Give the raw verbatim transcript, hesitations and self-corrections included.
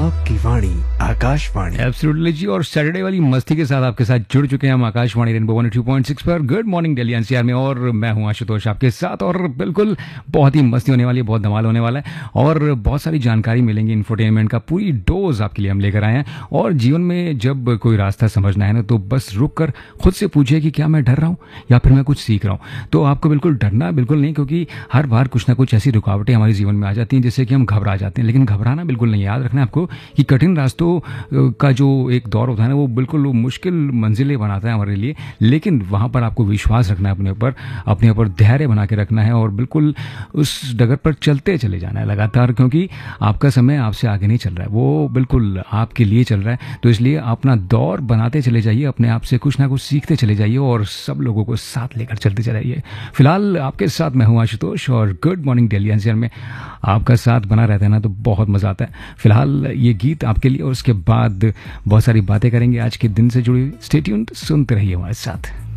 आपकी वाणी आकाशवाणी। एब्सोल्युटली जी। और सैटरडे वाली मस्ती के साथ आपके साथ जुड़ चुके हैं हम Akashvani rainbow one two point six पर। गुड मॉर्निंग दिल्ली एनसीआर में, और मैं हूं आशुतोष आपके साथ। और बिल्कुल बहुत ही मस्ती होने वाली है, बहुत धमाल होने वाला है और बहुत सारी जानकारी मिलेंगी। इंफोटेनमेंट का पूरी डोज आपके लिए हम लेकर आए हैं। और जीवन में जब कोई रास्ता समझना है ना, तो बस रुक कर खुद से पूछिए कि क्या मैं डर रहा हूँ या फिर मैं कुछ सीख रहा हूँ। तो आपको बिल्कुल डरना बिल्कुल नहीं, क्योंकि हर बार कुछ ना कुछ ऐसी रुकावटें हमारे जीवन में आ जाती हैं जिससे कि हम घबरा जाते हैं। लेकिन घबराना बिल्कुल नहीं। याद रखना है आपको कि कठिन रास्तों का जो एक दौर होता है ना, वो बिल्कुल वो मुश्किल मंजिलें बनाता है हमारे लिए। लेकिन वहां पर आपको विश्वास रखना है अपने ऊपर, अपने ऊपर धैर्य बना के रखना है और बिल्कुल उस डगर पर चलते चले जाना है लगातार, क्योंकि आपका समय आपसे आगे नहीं चल रहा है, वो बिल्कुल आपके लिए चल रहा है। तो इसलिए अपना दौर बनाते चले जाइए, अपने आप से कुछ ना कुछ सीखते चले जाइए और सब लोगों को साथ लेकर चलते चले जाइए। फिलहाल आपके साथ मैं हूं आशुतोष, और गुड मॉर्निंग दिल्ली एनसीआर में आपका साथ बना रहता है ना, तो बहुत मजा आता है। फिलहाल ये गीत आपके लिए, और उसके बाद बहुत सारी बातें करेंगे आज के दिन से जुड़ी हुई। स्टे ट्यून्ड, सुनते रहिए हमारे साथ।